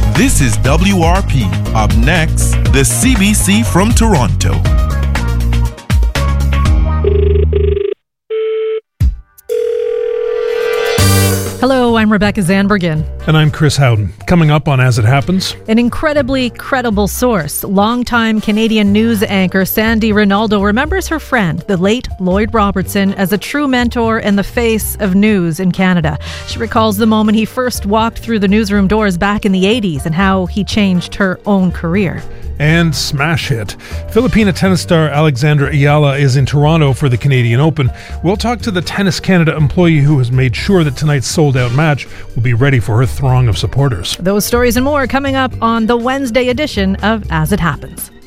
This is WRP. Up next, the CBC from Toronto. Hello, I'm Rebecca Zandbergen. And I'm Chris Howden. Coming up on As It Happens. An incredibly credible source, longtime Canadian news anchor Sandy Rinaldo remembers her friend, the late Lloyd Robertson, as a true mentor and the face of news in Canada. She recalls the moment he first walked through the newsroom doors back in the 80s and how he changed her own career. And smash hit. Filipina tennis star Alexandra Ayala is in Toronto for the Canadian Open. We'll talk to the Tennis Canada employee who has made sure that tonight's sold-out match will be ready for her throng of supporters. Those stories and more coming up on the Wednesday edition of As It Happens.